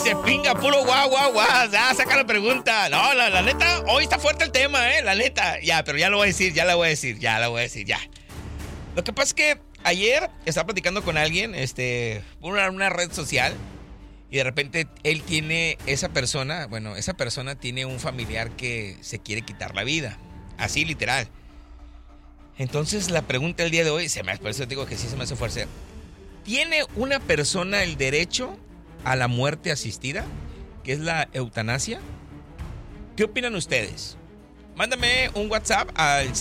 dice, pinga, puro guau, guau, guau. Ya, saca la pregunta. No, la neta, hoy está fuerte el tema, la neta. Ya, pero ya lo voy a decir, ya. Lo que pasa es que ayer estaba platicando con alguien, por una red social, y de repente él tiene, esa persona tiene un familiar que se quiere quitar la vida. Así, literal. Entonces, la pregunta del día de hoy, por eso digo que sí se me hace fuerza. ¿Tiene una persona el derecho a la muerte asistida, que es la eutanasia? ¿Qué opinan ustedes? Mándame un WhatsApp al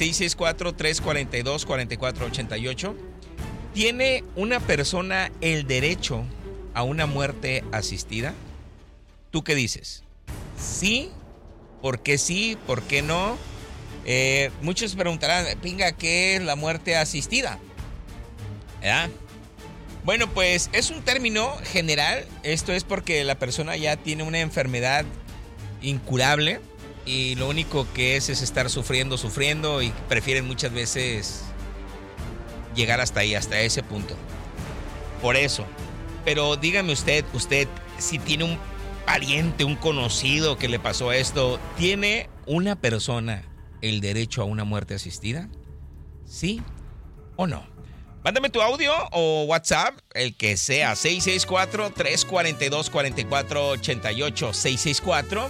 664-342-4488. ¿Tiene una persona el derecho a una muerte asistida? ¿Tú qué dices? ¿Sí? ¿Por qué no? Muchos preguntarán, pinga, ¿qué es la muerte asistida? ¿Verdad? Bueno, pues es un término general. Esto es porque la persona ya tiene una enfermedad incurable y lo único que es estar sufriendo y prefieren muchas veces llegar hasta ahí, hasta ese punto. Por eso. Pero dígame usted si tiene un pariente, un conocido que le pasó esto, ¿tiene una persona el derecho a una muerte asistida? ¿Sí o no? Mándame tu audio o WhatsApp, el que sea, 664-342-4488,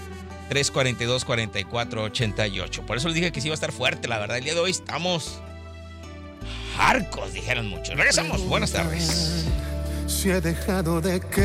664-342-4488. Por eso les dije que sí iba a estar fuerte, la verdad. El día de hoy estamos harcos, dijeron muchos. Regresamos, buenas tardes. Si he dejado de